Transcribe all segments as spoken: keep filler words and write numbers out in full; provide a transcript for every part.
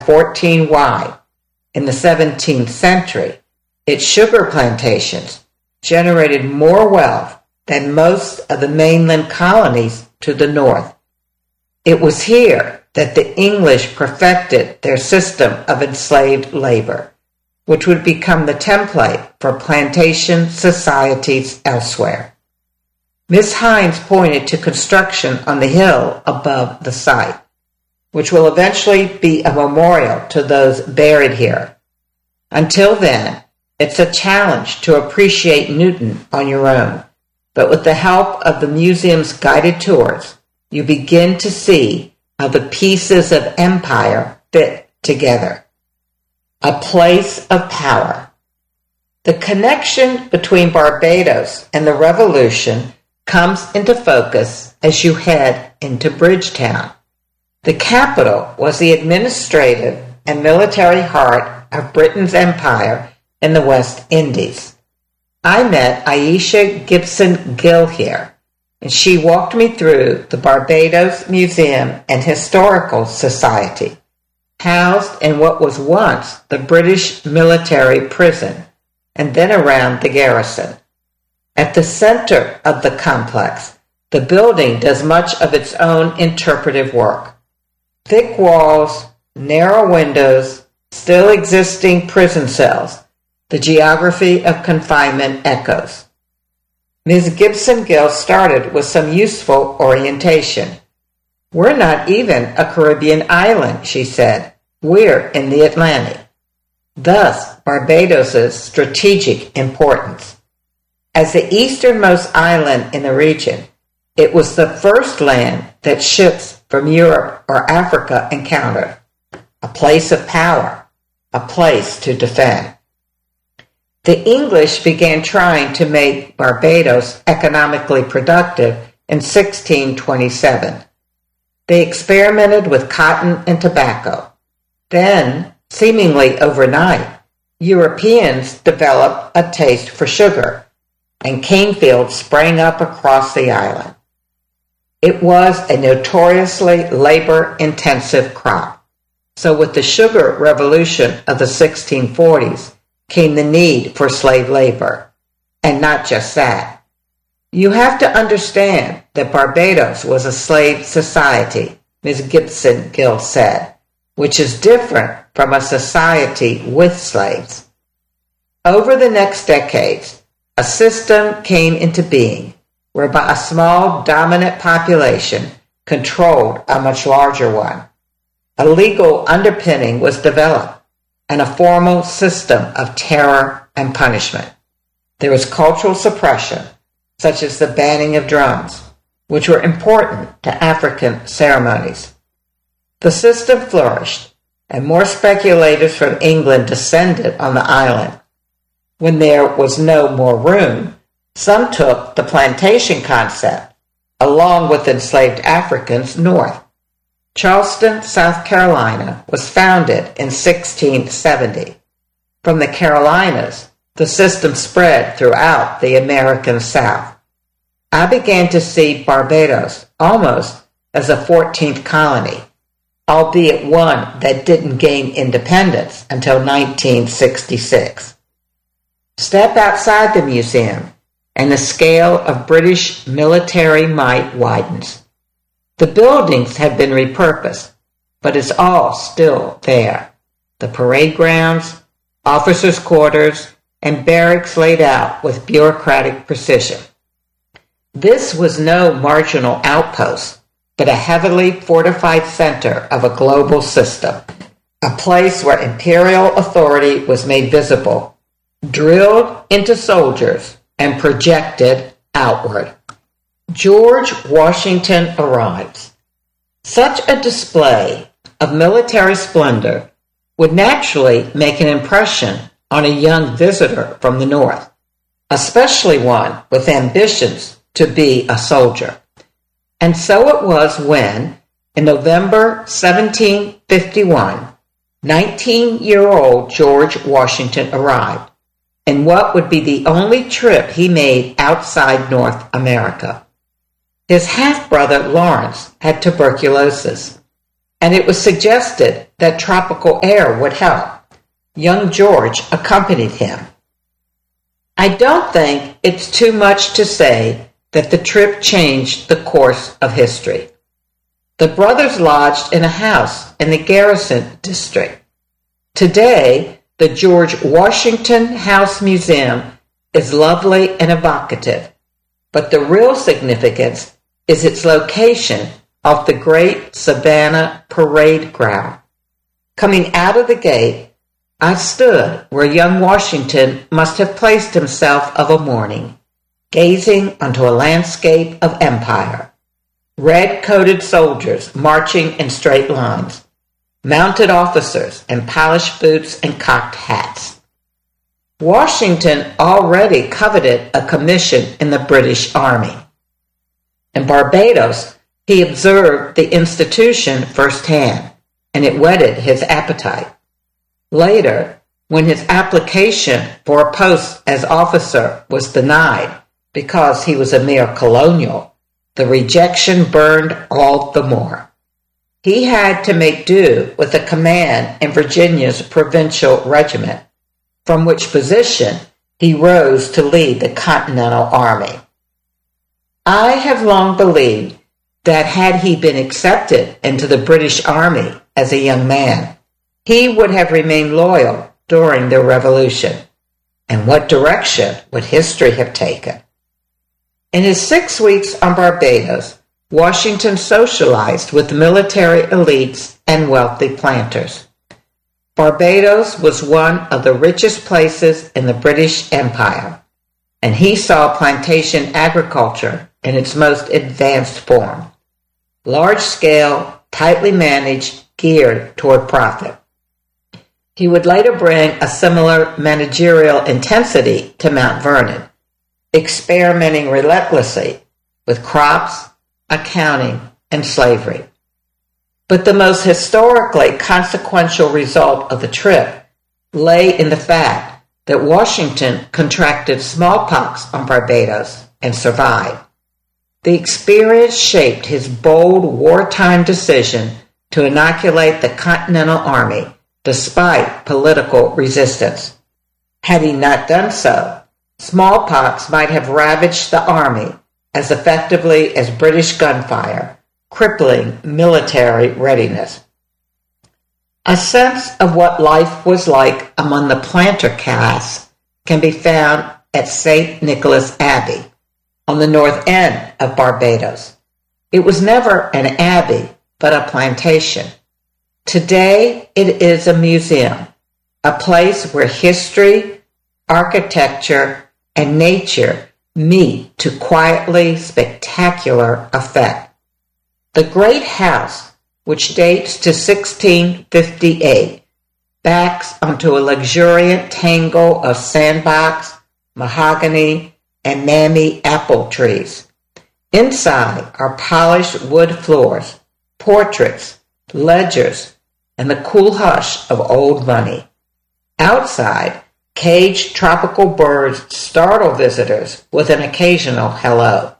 fourteen wide. In the seventeenth century, its sugar plantations generated more wealth than most of the mainland colonies to the north. It was here that the English perfected their system of enslaved labor, which would become the template for plantation societies elsewhere. Miss Hines pointed to construction on the hill above the site, which will eventually be a memorial to those buried here. Until then, it's a challenge to appreciate Newton on your own, but with the help of the museum's guided tours, you begin to see how the pieces of empire fit together. A place of power. The connection between Barbados and the Revolution comes into focus as you head into Bridgetown. The capital was the administrative and military heart of Britain's empire in the West Indies. I met Aisha Gibson Gill here, and she walked me through the Barbados Museum and Historical Society, housed in what was once the British military prison, and then around the garrison. At the center of the complex, the building does much of its own interpretive work. Thick walls, narrow windows, still existing prison cells, the geography of confinement echoes. Miz Gibson Gill started with some useful orientation. We're not even a Caribbean island, she said. We're in the Atlantic. Thus, Barbados's strategic importance. As the easternmost island in the region, it was the first land that ships from Europe or Africa encountered. A place of power, a place to defend. The English began trying to make Barbados economically productive in sixteen twenty-seven. They experimented with cotton and tobacco. Then, seemingly overnight, Europeans developed a taste for sugar, and cane fields sprang up across the island. It was a notoriously labor-intensive crop. So with the sugar revolution of the sixteen forties came the need for slave labor. And not just that. You have to understand that Barbados was a slave society, Miz Gibson Gill said, which is different from a society with slaves. Over the next decades, a system came into being whereby a small dominant population controlled a much larger one. A legal underpinning was developed and a formal system of terror and punishment. There was cultural suppression, such as the banning of drums, which were important to African ceremonies. The system flourished, and more speculators from England descended on the island. When there was no more room, some took the plantation concept, along with enslaved Africans, north. Charleston, South Carolina, was founded in sixteen seventy. From the Carolinas, the system spread throughout the American South. I began to see Barbados almost as a fourteenth colony, albeit one that didn't gain independence until nineteen sixty-six. Step outside the museum, and the scale of British military might widens. The buildings have been repurposed, but it's all still there. The parade grounds, officers' quarters, and barracks laid out with bureaucratic precision. This was no marginal outpost, but a heavily fortified center of a global system, a place where imperial authority was made visible, drilled into soldiers, and projected outward. George Washington arrives. Such a display of military splendor would naturally make an impression on a young visitor from the north, especially one with ambitions to be a soldier. And so it was when, in November seventeen fifty-one, nineteen-year-old George Washington arrived, in what would be the only trip he made outside North America. His half-brother Lawrence had tuberculosis, and it was suggested that tropical air would help. Young George accompanied him. I don't think it's too much to say that the trip changed the course of history. The brothers lodged in a house in the Garrison district. Today, the George Washington House Museum is lovely and evocative, but the real significance is its location off the Great Savannah Parade Ground. Coming out of the gate, I stood where young Washington must have placed himself of a morning, gazing onto a landscape of empire. Red-coated soldiers marching in straight lines, mounted officers in polished boots and cocked hats. Washington already coveted a commission in the British Army. In Barbados, he observed the institution firsthand, and it whetted his appetite. Later, when his application for a post as officer was denied because he was a mere colonial, the rejection burned all the more. He had to make do with a command in Virginia's provincial regiment, from which position he rose to lead the Continental Army. I have long believed that had he been accepted into the British Army as a young man, he would have remained loyal during the Revolution. And what direction would history have taken? In his six weeks on Barbados, Washington socialized with military elites and wealthy planters. Barbados was one of the richest places in the British Empire, and he saw plantation agriculture in its most advanced form. Large-scale, tightly managed, geared toward profit. He would later bring a similar managerial intensity to Mount Vernon, experimenting relentlessly with crops, accounting, and slavery. But the most historically consequential result of the trip lay in the fact that Washington contracted smallpox on Barbados and survived. The experience shaped his bold wartime decision to inoculate the Continental Army despite political resistance. Had he not done so, smallpox might have ravaged the army as effectively as British gunfire, crippling military readiness. A sense of what life was like among the planter caste can be found at Saint Nicholas Abbey on the north end of Barbados. It was never an abbey, but a plantation. Today, it is a museum, a place where history, architecture, and nature meet to quietly spectacular effect. The great house, which dates to sixteen fifty-eight, backs onto a luxuriant tangle of sandbox, mahogany, and mammy apple trees. Inside are polished wood floors, portraits, ledgers, and the cool hush of old money. Outside, caged tropical birds startle visitors with an occasional hello.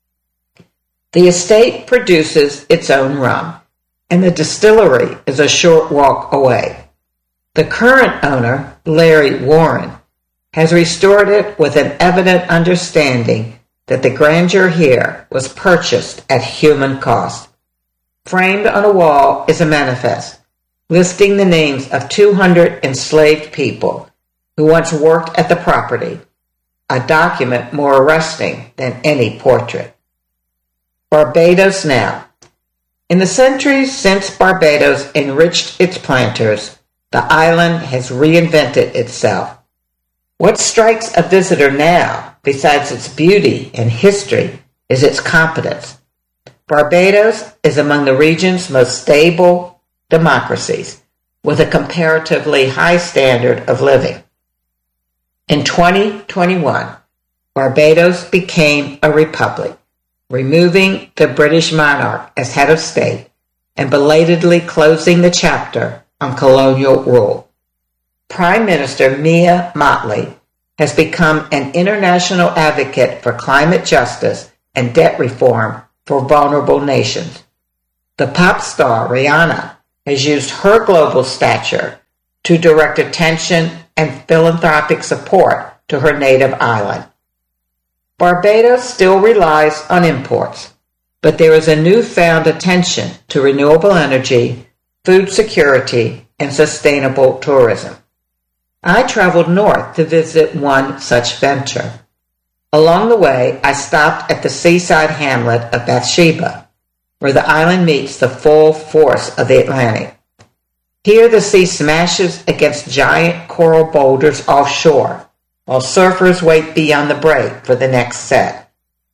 The estate produces its own rum, and the distillery is a short walk away. The current owner, Larry Warren, has restored it with an evident understanding that the grandeur here was purchased at human cost. Framed on a wall is a manifest listing the names of two hundred enslaved people who once worked at the property, a document more arresting than any portrait. Barbados now. In the centuries since Barbados enriched its planters, the island has reinvented itself. What strikes a visitor now, besides its beauty and history, is its competence. Barbados is among the region's most stable democracies, with a comparatively high standard of living. In twenty twenty-one, Barbados became a republic, removing the British monarch as head of state and belatedly closing the chapter on colonial rule. Prime Minister Mia Mottley has become an international advocate for climate justice and debt reform for vulnerable nations. The pop star Rihanna has used her global stature to direct attention and philanthropic support to her native island. Barbados still relies on imports, but there is a newfound attention to renewable energy, food security, and sustainable tourism. I traveled north to visit one such venture. Along the way, I stopped at the seaside hamlet of Bathsheba, where the island meets the full force of the Atlantic. Here the sea smashes against giant coral boulders offshore, while surfers wait beyond the break for the next set.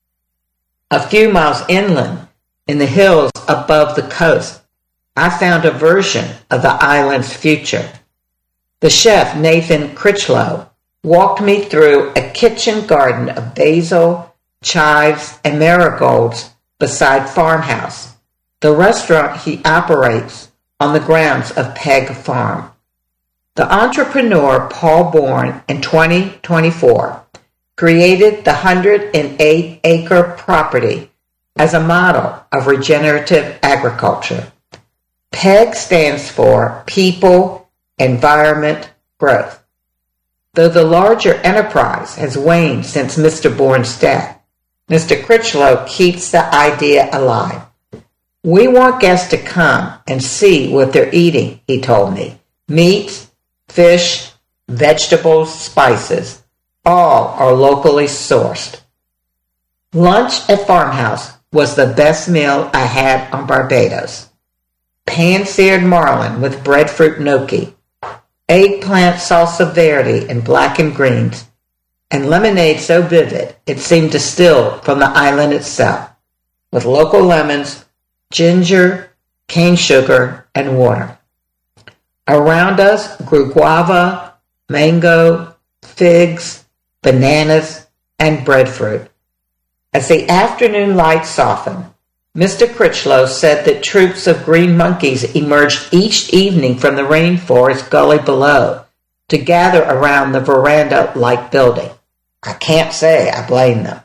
A few miles inland, in the hills above the coast, I found a version of the island's future. The chef, Nathan Critchlow, walked me through a kitchen garden of basil, chives, and marigolds beside Farmhouse, the restaurant he operates on the grounds of Peg Farm. The entrepreneur Paul Bourne in twenty twenty-four created the one hundred eight acre property as a model of regenerative agriculture. PEG stands for People, Environment, Growth. Though the larger enterprise has waned since Mister Bourne's death, Mister Critchlow keeps the idea alive. We want guests to come and see what they're eating, he told me. Meats, fish, vegetables, spices, all are locally sourced. Lunch at Farmhouse was the best meal I had on Barbados. Pan-seared marlin with breadfruit gnocchi, eggplant salsa verde in black and greens, and lemonade so vivid it seemed distilled from the island itself, with local lemons, ginger, cane sugar, and water. Around us grew guava, mango, figs, bananas, and breadfruit. As the afternoon light softened, Mister Critchlow said that troops of green monkeys emerged each evening from the rainforest gully below to gather around the veranda-like building. I can't say I blame them.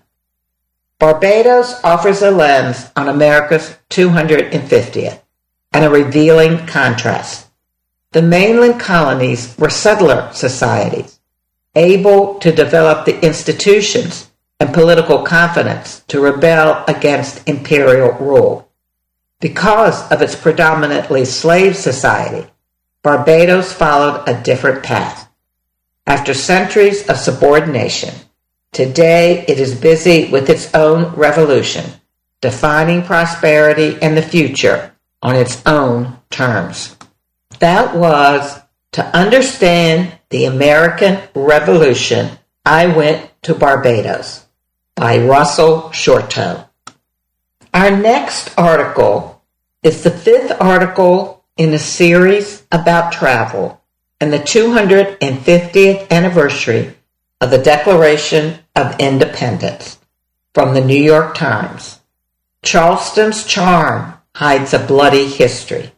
Barbados offers a lens on America's two hundred fiftieth and a revealing contrast. The mainland colonies were settler societies, able to develop the institutions and political confidence to rebel against imperial rule. Because of its predominantly slave society, Barbados followed a different path. After centuries of subordination, today it is busy with its own revolution, defining prosperity and the future on its own terms. That was to understand the American Revolution. I went to Barbados by Russell Shorto. Our next article is the fifth article in a series about travel and the two hundred fiftieth anniversary of the Declaration of Independence from the New York Times. Charleston's charm hides a bloody history.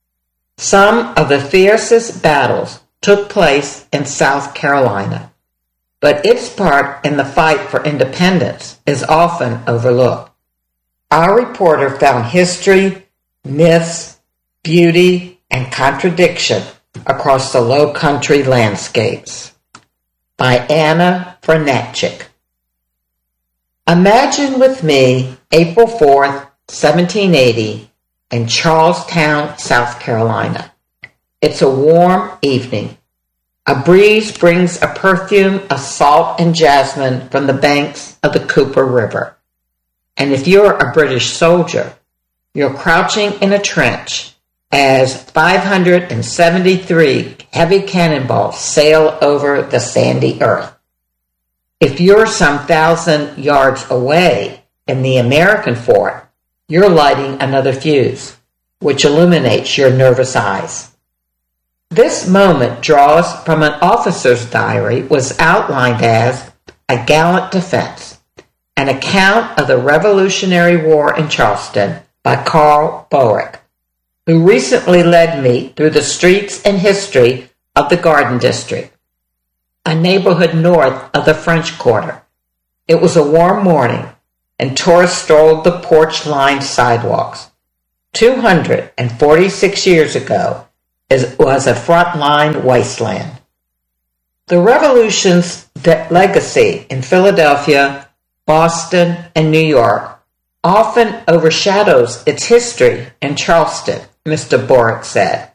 Some of the fiercest battles took place in South Carolina, but its part in the fight for independence is often overlooked. Our reporter found history, myths, beauty, and contradiction across the low country landscapes. By Anna Fernatchik. Imagine with me April fourth, seventeen eighty, in Charlestown, South Carolina. It's a warm evening. A breeze brings a perfume of salt and jasmine from the banks of the Cooper River. And if you're a British soldier, you're crouching in a trench as five hundred seventy-three heavy cannonballs sail over the sandy earth. If you're some thousand yards away in the American fort, you're lighting another fuse, which illuminates your nervous eyes. This moment draws from an officer's diary, was outlined as a gallant defense, an account of the Revolutionary War in Charleston by Carl Bowick, who recently led me through the streets and history of the Garden District, a neighborhood north of the French Quarter. It was a warm morning, and tourists strolled the porch-lined sidewalks. two hundred forty-six years ago, it was a frontline wasteland. The Revolution's legacy in Philadelphia, Boston, and New York often overshadows its history in Charleston, Mister Borick said.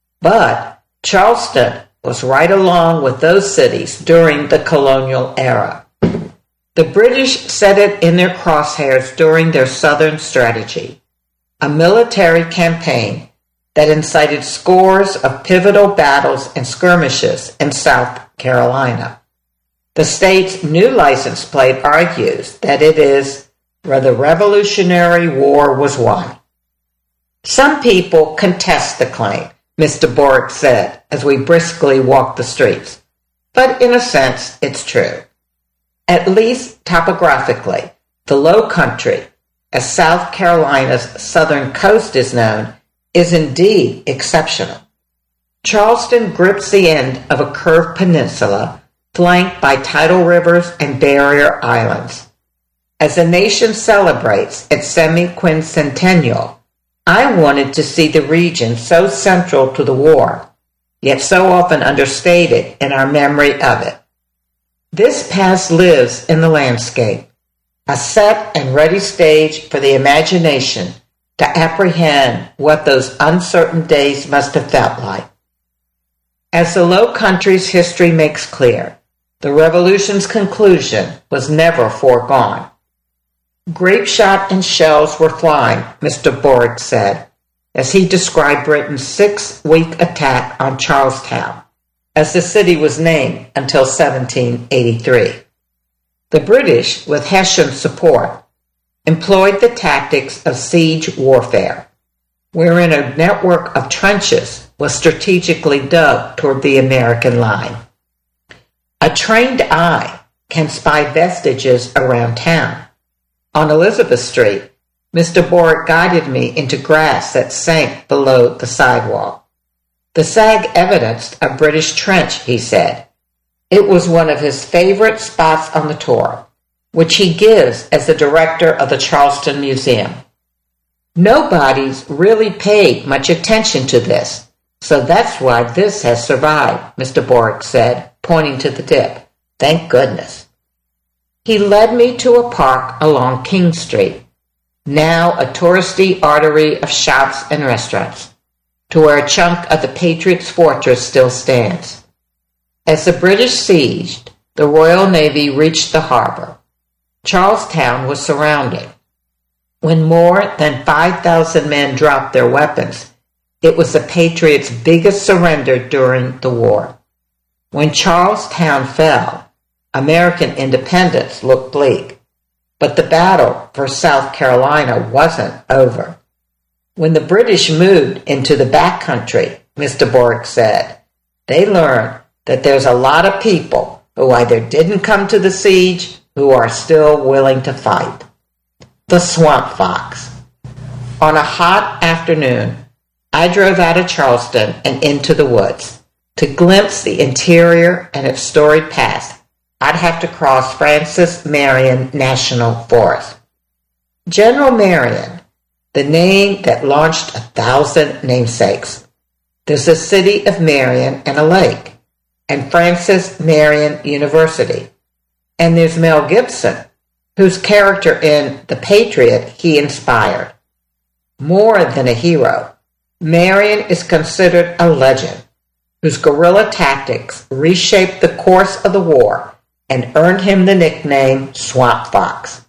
But Charleston was right along with those cities during the colonial era. The British set it in their crosshairs during their Southern strategy, a military campaign that incited scores of pivotal battles and skirmishes in South Carolina. The state's new license plate argues that it is where the Revolutionary War was won. Some people contest the claim, Mister Borick said as we briskly walked the streets, but in a sense it's true. At least topographically, the Low Country, as South Carolina's southern coast is known, is indeed exceptional. Charleston grips the end of a curved peninsula flanked by tidal rivers and barrier islands. As the nation celebrates its semi-quincentennial, I wanted to see the region so central to the war, yet so often understated in our memory of it. This past lives in the landscape, a set and ready stage for the imagination to apprehend what those uncertain days must have felt like. As the Low Country's history makes clear, the Revolution's conclusion was never foregone. Grape shot and shells were flying, Mister Borick said, as he described Britain's six-week attack on Charlestown, as the city was named until seventeen eighty-three. The British, with Hessian support, employed the tactics of siege warfare, wherein a network of trenches was strategically dug toward the American line. A trained eye can spy vestiges around town. On Elizabeth Street, Mister Borick guided me into grass that sank below the sidewalk. The sag evidenced a British trench, he said. It was one of his favorite spots on the tour, which he gives as the director of the Charleston Museum. Nobody's really paid much attention to this, so that's why this has survived, Mister Borick said, pointing to the dip. Thank goodness. He led me to a park along King Street, now a touristy artery of shops and restaurants, to where a chunk of the Patriots' fortress still stands. As the British sieged, the Royal Navy reached the harbor. Charlestown was surrounded. When more than five thousand men dropped their weapons, it was the Patriots' biggest surrender during the war. When Charlestown fell, American independence looked bleak, but the battle for South Carolina wasn't over. When the British moved into the backcountry, Mister Borick said, they learned that there's a lot of people who either didn't come to the siege who are still willing to fight. The Swamp Fox. On a hot afternoon, I drove out of Charleston and into the woods. To glimpse the interior and its storied past, I'd have to cross Francis Marion National Forest. General Marion, the name that launched a thousand namesakes. There's a city of Marion and a lake, and Francis Marion University. And there's Mel Gibson, whose character in The Patriot he inspired. More than a hero, Marion is considered a legend, whose guerrilla tactics reshaped the course of the war and earned him the nickname Swamp Fox.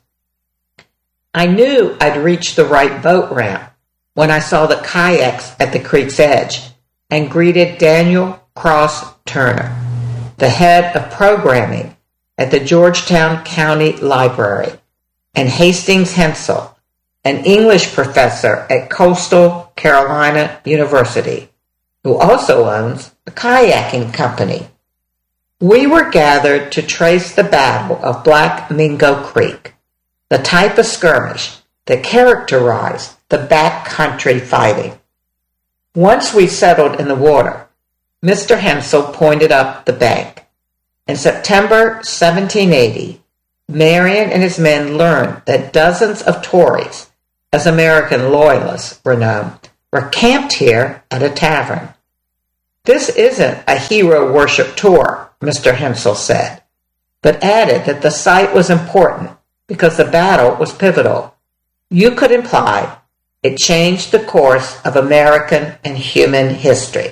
I knew I'd reached the right boat ramp when I saw the kayaks at the creek's edge and greeted Daniel Cross Turner, the head of programming at the Georgetown County Library, and Hastings Hensel, an English professor at Coastal Carolina University, who also owns a kayaking company. We were gathered to trace the Battle of Black Mingo Creek, the type of skirmish that characterized the backcountry fighting. Once we settled in the water, Mister Hensel pointed up the bank. In September seventeen eighty, Marion and his men learned that dozens of Tories as American loyalists were known, were camped here at a tavern. This isn't a hero worship tour, Mister Hensel said, but added that the site was important because the battle was pivotal. You could imply it changed the course of American and human history.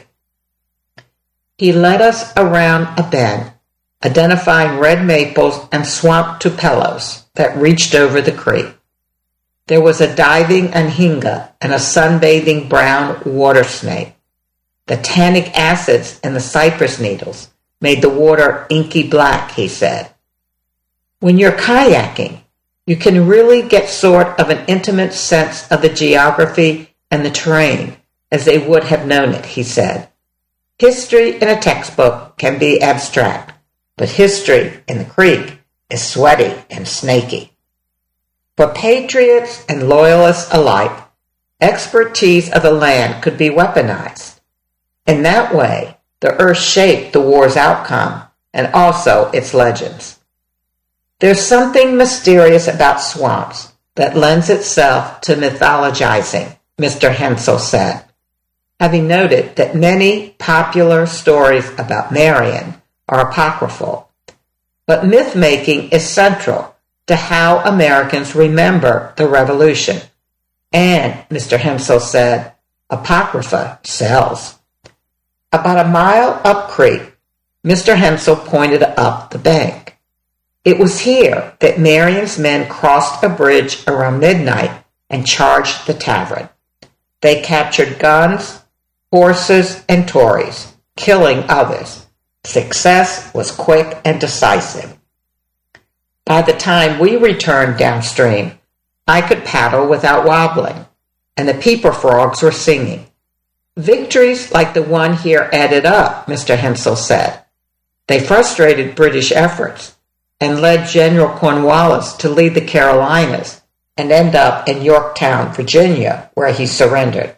He led us around a bend, identifying red maples and swamp tupelos that reached over the creek. There was a diving anhinga and a sunbathing brown water snake. The tannic acids in the cypress needles made the water inky black, he said. When you're kayaking, you can really get sort of an intimate sense of the geography and the terrain as they would have known it, he said. History in a textbook can be abstract, but history in the creek is sweaty and snaky. For patriots and loyalists alike, expertise of the land could be weaponized. In that way, the earth shaped the war's outcome and also its legends. There's something mysterious about swamps that lends itself to mythologizing, Mister Hensel said, having noted that many popular stories about Marion are apocryphal. But myth-making is central to how Americans remember the Revolution. And, Mister Hensel said, apocrypha sells. About a mile up creek, Mister Hensel pointed up the bank. It was here that Marion's men crossed a bridge around midnight and charged the tavern. They captured guns, horses, and Tories, killing others. Success was quick and decisive. By the time we returned downstream, I could paddle without wobbling, and the peeper frogs were singing. Victories like the one here added up, Mister Hensel said. They frustrated British efforts and led General Cornwallis to lead the Carolinas and end up in Yorktown, Virginia, where he surrendered.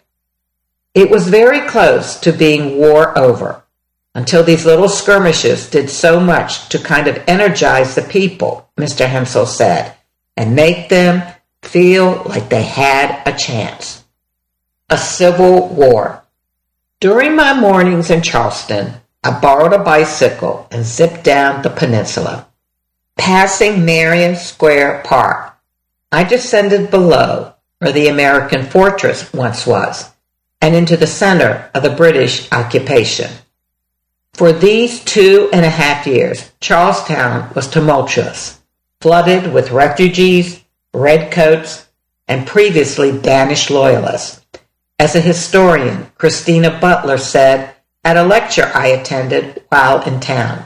It was very close to being war over, until these little skirmishes did so much to kind of energize the people, Mister Hensel said, and make them feel like they had a chance. A civil war. During my mornings in Charleston, I borrowed a bicycle and zipped down the peninsula. Passing Marion Square Park, I descended below where the American fortress once was, and into the center of the British occupation. For these two and a half years, Charlestown was tumultuous, flooded with refugees, redcoats, and previously banished loyalists. As a historian, Christina Butler said at a lecture I attended while in town,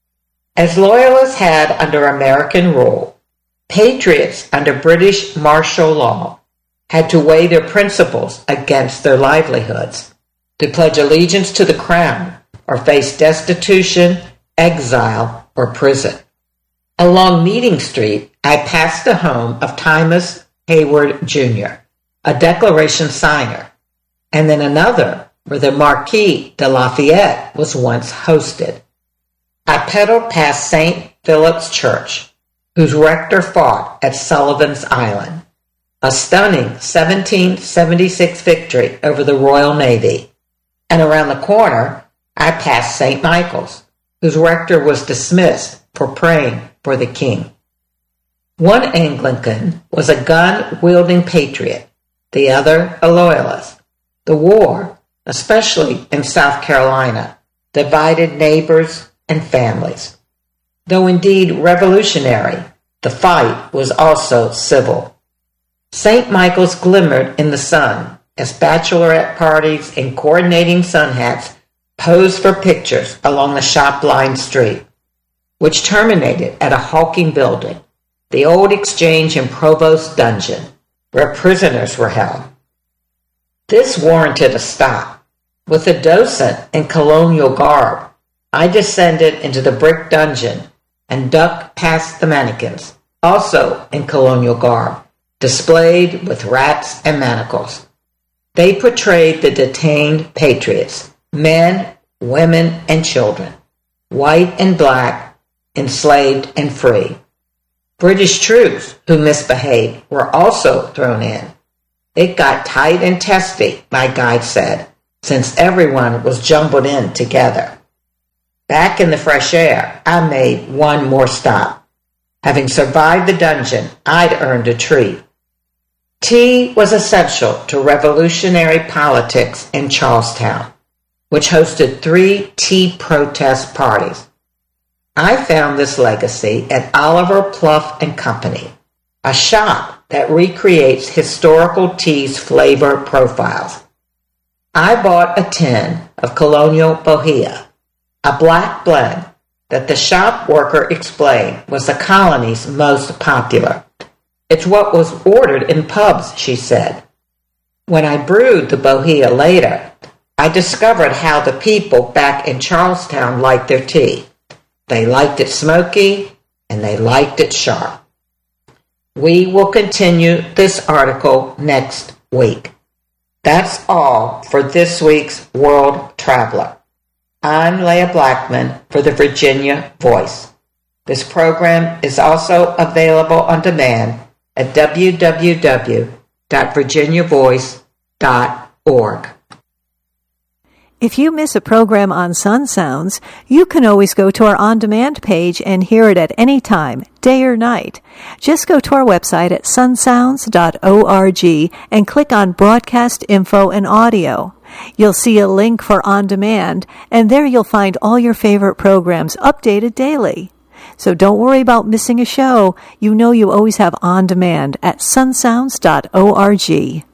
as loyalists had under American rule, patriots under British martial law had to weigh their principles against their livelihoods, to pledge allegiance to the crown or face destitution, exile, or prison. Along Meeting Street, I passed the home of Thomas Hayward Junior, a Declaration signer, and then another where the Marquis de Lafayette was once hosted. I pedaled past Saint Philip's Church, whose rector fought at Sullivan's Island, a stunning seventeen seventy-six victory over the Royal Navy, and around the corner I passed Saint Michael's, whose rector was dismissed for praying for the king. One Anglican was a gun-wielding patriot, the other a loyalist. The war, especially in South Carolina, divided neighbors and families. Though indeed revolutionary, the fight was also civil. Saint Michael's glimmered in the sun as bachelorette parties in coordinating sun hats posed for pictures along the shop-lined street, which terminated at a hulking building, the old exchange and provost dungeon, where prisoners were held. This warranted a stop. With a docent in colonial garb, I descended into the brick dungeon and ducked past the mannequins, also in colonial garb, displayed with rats and manacles. They portrayed the detained patriots, men, women, and children, white and black, enslaved and free. British troops who misbehaved were also thrown in, It got tight and testy, my guide said, since everyone was jumbled in together. Back in the fresh air, I made one more stop. Having survived the dungeon, I'd earned a treat. Tea was essential to revolutionary politics in Charlestown, which hosted three tea protest parties. I found this legacy at Oliver Pluff and Company, a shop that recreates historical tea's flavor profiles. I bought a tin of Colonial Bohea, a black blend that the shop worker explained was the colony's most popular. It's what was ordered in pubs, she said. When I brewed the Bohea later, I discovered how the people back in Charlestown liked their tea. They liked it smoky, and they liked it sharp. We will continue this article next week. That's all for this week's World Traveler. I'm Leah Blackman for the Virginia Voice. This program is also available on demand at w w w dot virginia voice dot org. If you miss a program on Sun Sounds, you can always go to our on-demand page and hear it at any time, day or night. Just go to our website at sun sounds dot org and click on Broadcast Info and Audio. You'll see a link for On Demand, and there you'll find all your favorite programs updated daily. So don't worry about missing a show. You know you always have On Demand at sun sounds dot org.